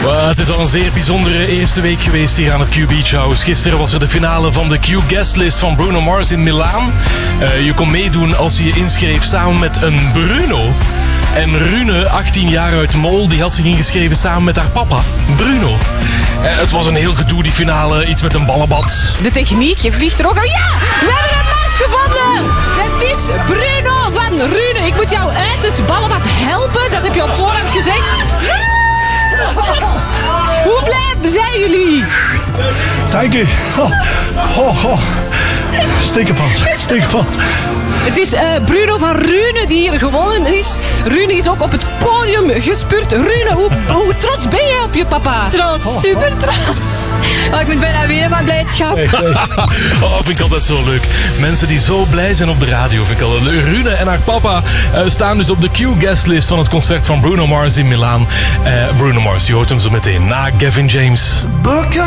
Het is al een zeer bijzondere eerste week geweest hier aan het Q Beach House. Gisteren was er de finale van de Q Guestlist van Bruno Mars in Milaan. Je kon meedoen als je je inschreef samen met een Bruno. En Rune, 18 jaar uit Mol, die had zich ingeschreven samen met haar papa, Bruno. Het was een heel gedoe, die finale. Iets met een ballenbad. De techniek, je vliegt er ook al. Ja, we hebben een Mars gevonden! Het is Bruno van Rune. Ik moet jou uit het ballenbad helpen. Dat heb je op voorhand gezegd. Hoe blij zijn jullie? Dank u. Stekenpad. Het is Bruno van Rune die hier gewonnen is. Rune is ook op het podium gespurt. Rune, hoe trots ben je op je papa? Trots, super trots. Oh, ik moet bijna weer van blijdschap. Vind ik altijd zo leuk. Mensen die zo blij zijn op de radio, vind ik altijd leuk. Rune en haar papa staan dus op de Q-guestlist van het concert van Bruno Mars in Milaan. Bruno Mars, je hoort hem zo meteen na Gavin James.